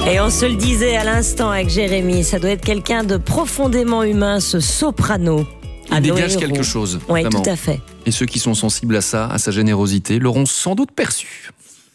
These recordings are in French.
Et on se le disait à l'instant avec Jérémy, ça doit être quelqu'un de profondément humain, ce soprano. Il dégage quelque chose. Oui, vraiment. tout à fait. Et ceux qui sont sensibles à ça, à sa générosité, l'auront sans doute perçu.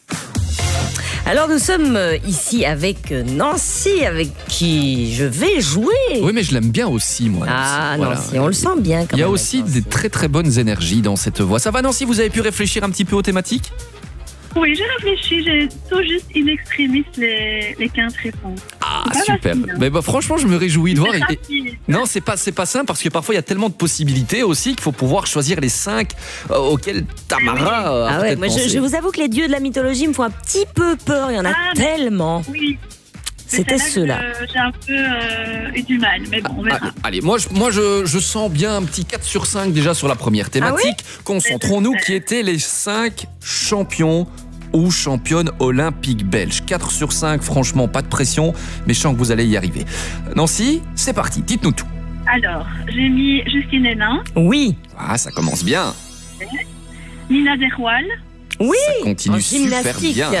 Alors nous sommes ici avec Nancy, avec qui je vais jouer. Oui, mais je l'aime bien aussi, moi. Ah, Voilà. Nancy, on le sent bien quand Il y a même, aussi Nancy. des très très bonnes énergies dans cette voix. Ça va, Nancy, vous avez pu réfléchir un petit peu aux thématiques? Oui, j'ai réfléchi, j'ai tout juste in extremis les 15 réponses. Ah, C'est pas super. facile, hein. Mais franchement, je me réjouis de voir. C'est Et- facile. Non, c'est pas simple parce que parfois il y a tellement de possibilités aussi qu'il faut pouvoir choisir les 5 auxquels Tamara a Ah ouais, peut-être moi pensé. je vous avoue que les dieux de la mythologie me font un petit peu peur, il y en a Ah, mais- tellement. Oui. C'était C'est ceux-là. que j'ai un peu eu du mal, mais bon, on verra. Allez, moi je sens bien un petit 4 sur 5 déjà sur la première thématique. Concentrons-nous qui étaient les 5 champions ou championnes olympiques belges. 4 sur 5, franchement, pas de pression, mais je sens que vous allez y arriver. Nancy, c'est parti, dites-nous tout. Alors, j'ai mis Justine Hénin, Oui, Ah, ça commence bien, Nina Derwal, oui, ça continue en super gymnastique. bien.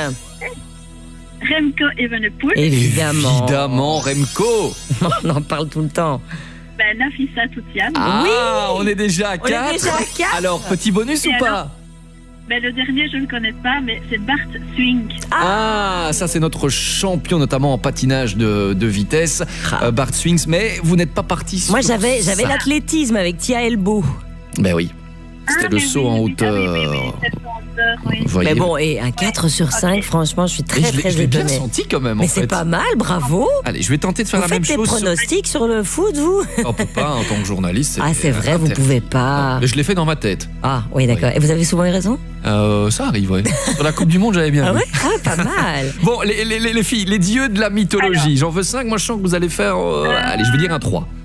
Remco Evenepoel, Évidemment. Évidemment, Remco. On en parle tout le temps. Nafissa Toutian. Ah, on est déjà à 4. On est déjà à 4. Alors, petit bonus Et ou pas? alors le dernier, je ne le connais pas, mais c'est Bart Swing. Ah, ça c'est notre champion, notamment en patinage de vitesse, Ah. Bart Swings. Mais vous n'êtes pas parti. Moi sur j'avais ça. l'athlétisme avec Tia Elbow. Ben oui, c'était le mais saut oui, en oui, hauteur. oui, c'est le saut en hauteur, oui. Vous voyez. Mais bon, et un 4 sur 5, Ok. franchement, je suis Mais très je l'ai très bien étonnée. senti quand même. Mais en c'est fait. pas mal, bravo. Allez, je vais tenter de faire Vous la même faites des chose. pronostics sur le foot, vous? On peut pas en tant que journaliste. Ah, c'est vrai, vous interdit. pouvez pas. Mais je l'ai fait dans ma tête. Ah, oui, d'accord. Et vous avez souvent eu raison? Ça arrive, ouais. Sur la Coupe du Monde, j'avais bien Ah vu. ouais? Ah, pas mal. Bon, les filles, les dieux de la mythologie. J'en veux 5. Moi, je sens que vous allez faire. Allez, je vais dire un 3.